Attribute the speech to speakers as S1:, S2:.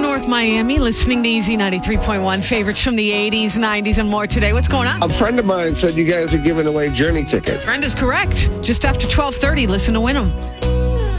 S1: North Miami, listening to Easy 93.1. Favorites from the 80s, 90s, and more today. What's going on?
S2: A friend of mine said you guys are giving away Journey tickets.
S1: Friend is correct. Just after 12:30, listen to win them.